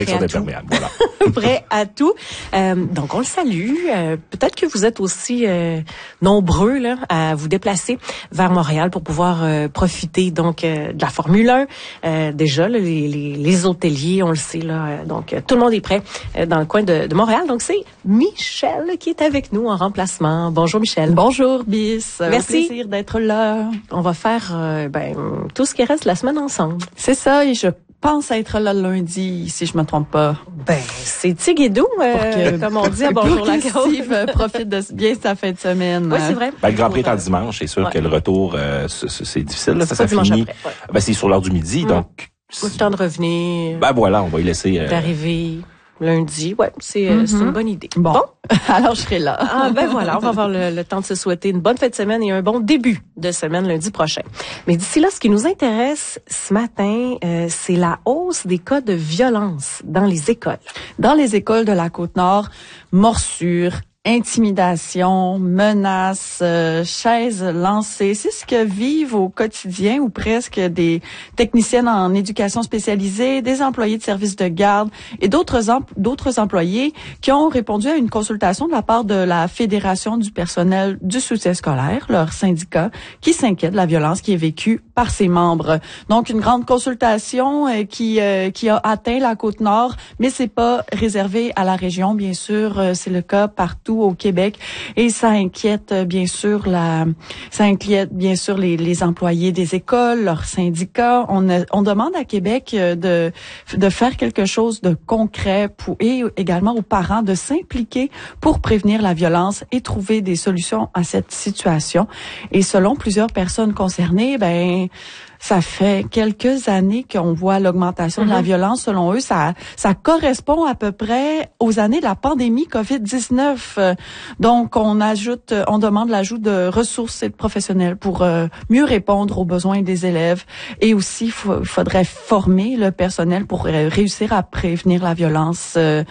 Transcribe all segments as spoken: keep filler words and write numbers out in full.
Prêt à tout. Voilà. Prêt à tout. Euh, donc, on le salue. Euh, peut-être que vous êtes aussi euh, nombreux là à vous déplacer vers Montréal pour pouvoir euh, profiter donc euh, de la Formule un. Euh, déjà, là, les, les, les hôteliers, on le sait, là, euh, donc euh, tout le monde est prêt euh, dans le coin de, de Montréal. Donc, c'est Michel qui est avec nous en remplacement. Bonjour, Michel. Bonjour, Bis. Merci. Un plaisir d'être là. On va faire euh, ben, tout ce qui reste la semaine ensemble. C'est ça, et je pense être là lundi, si je me trompe pas. Ben, c'est Tiguédou, euh, comme on dit à Bonjour la Steve profite de bien sa fin de semaine. Oui, c'est vrai. Ben, le Grand Prix est en dimanche. C'est sûr ouais. que le retour, euh, c'est difficile. Là, ça, ça dimanche finit. Après, ouais. Ben, c'est sur l'heure du midi, mmh. donc... Le temps de revenir. Ben voilà, on va y laisser... Euh... D'arriver lundi. Ouais, c'est mm-hmm. euh, c'est une bonne idée. Bon, bon. Alors je serai là. Ah ben voilà, on va avoir le, le temps de se souhaiter une bonne fin de semaine et un bon début de semaine lundi prochain. Mais d'ici là, ce qui nous intéresse ce matin, euh, c'est la hausse des cas de violence dans les écoles. Dans les écoles de la Côte-Nord, morsures, intimidation, menaces, euh, chaises lancées. C'est ce que vivent au quotidien ou presque des techniciennes en éducation spécialisée, des employés de services de garde et d'autres em- d'autres employés qui ont répondu à une consultation de la part de la Fédération du personnel du soutien scolaire, leur syndicat, qui s'inquiète de la violence qui est vécue par ses membres. Donc, une grande consultation euh, qui euh, qui a atteint la Côte-Nord, mais c'est pas réservé à la région, bien sûr. Euh, c'est le cas partout au Québec et ça inquiète bien sûr la ça inquiète bien sûr les, les employés des écoles, leurs syndicats. On a, on demande à Québec de de faire quelque chose de concret pour et également aux parents de s'impliquer pour prévenir la violence et trouver des solutions à cette situation. Et selon plusieurs personnes concernées, ben ça fait quelques années qu'on voit l'augmentation mm-hmm. de la violence. Selon eux, ça ça correspond à peu près aux années de la pandémie covid dix-neuf. Donc, on ajoute, on demande l'ajout de ressources et de professionnels pour euh, mieux répondre aux besoins des élèves. Et aussi, il f- faudrait former le personnel pour euh, réussir à prévenir la violence euh,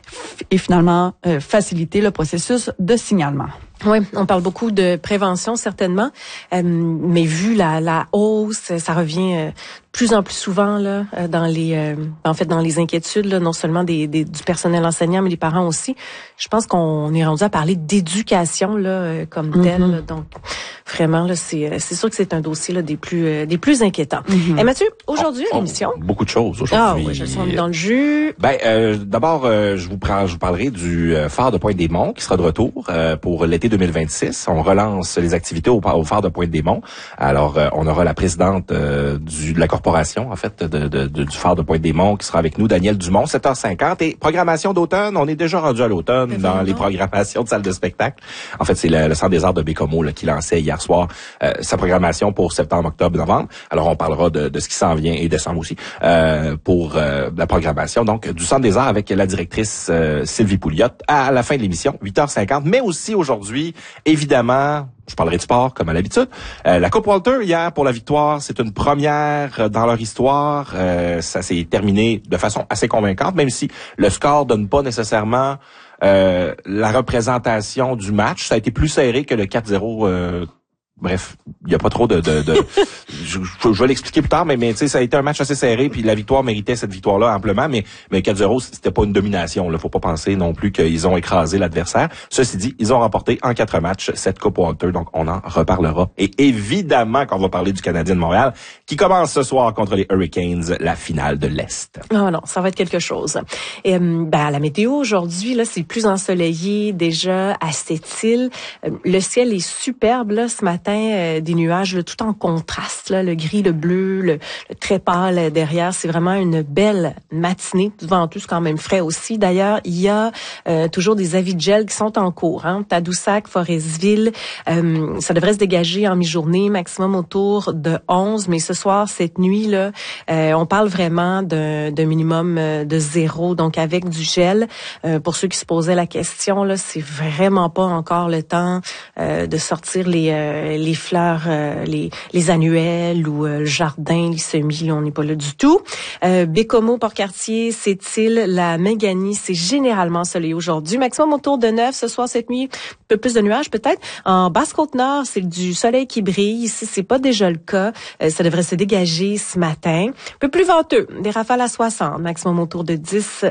et finalement euh, faciliter le processus de signalement. Oui, on parle beaucoup de prévention certainement, euh, mais vu la, la hausse, ça revient euh, de plus en plus souvent là dans les, euh, en fait dans les inquiétudes là, non seulement des, des du personnel enseignant mais des parents aussi. Je pense qu'on est rendu à parler d'éducation là euh, comme mm-hmm. telle. Là, donc vraiment là, c'est c'est sûr que c'est un dossier là des plus euh, des plus inquiétants. Mm-hmm. Et Mathieu, aujourd'hui oh, à l'émission, oh, beaucoup de choses aujourd'hui. Ah oui, je suis dans le jus. Ben euh, d'abord, euh, je vous prends, je vous parlerai du euh, phare de Pointe-des-Monts qui sera de retour euh, pour l'été deux mille vingt-six. On relance les activités au, au phare de Pointe-des-Monts. Alors, euh, on aura la présidente euh, du, de la corporation, en fait, de, de, de, du phare de Pointe-des-Monts qui sera avec nous, Danielle Dumont, sept heures cinquante. Et programmation d'automne, on est déjà rendu à l'automne dans non. les programmations de salles de spectacle. En fait, c'est le, le Centre des arts de Bécomo là, qui lançait hier soir euh, sa programmation pour septembre, octobre, novembre. Alors, on parlera de, de ce qui s'en vient et décembre aussi euh, pour euh, la programmation. Donc, du Centre des arts avec la directrice euh, Sylvie Pouliot à la fin de l'émission, huit heures cinquante. Mais aussi aujourd'hui, évidemment, je parlerai de sport comme à l'habitude. Euh, la Coupe Walter hier pour la victoire, c'est une première dans leur histoire. Euh, ça s'est terminé de façon assez convaincante, même si le score donne pas nécessairement euh, la représentation du match. Ça a été plus serré que le quatre zéro. Euh, Bref, il n'y a pas trop de... de, de je, je, je vais l'expliquer plus tard, mais, mais tu sais, ça a été un match assez serré, puis la victoire méritait cette victoire-là amplement, mais, mais quatre zéro, c'était pas une domination. Il faut pas penser non plus qu'ils ont écrasé l'adversaire. Ceci dit, ils ont remporté en quatre matchs cette Coupe Walter, donc on en reparlera. Et évidemment qu'on va parler du Canadien de Montréal, qui commence ce soir contre les Hurricanes, la finale de l'Est. Non, non, ça va être quelque chose. Et, ben, la météo aujourd'hui, là, c'est plus ensoleillé, déjà à Sept-Îles. Le ciel est superbe, là, ce matin. Euh, des nuages là, tout en contraste, là, le gris, le bleu, le, le très pâle derrière. C'est vraiment une belle matinée. Devant tout, c'est quand même frais aussi. D'ailleurs, il y a euh, toujours des avis de gel qui sont en cours. Hein. Tadoussac, Forestville, euh, ça devrait se dégager en mi-journée, maximum autour de onze. Mais ce soir, cette nuit, là, euh, on parle vraiment d'un, d'un minimum de zéro, donc avec du gel. Euh, pour ceux qui se posaient la question, là, c'est vraiment pas encore le temps euh, de sortir les, euh, les fleurs, euh, les, les annuelles ou euh, le jardin, les semis, là, on n'est pas là du tout. Euh, Bécomo, Port-Cartier, Sept-Îles, la Minganie, c'est généralement soleil aujourd'hui. Maximum autour de neuf ce soir, cette nuit, un peu plus de nuages peut-être. En Basse-Côte-Nord, c'est du soleil qui brille. Ici, c'est pas déjà le cas. Euh, ça devrait se dégager ce matin. Un peu plus venteux, des rafales à soixante, maximum autour de dix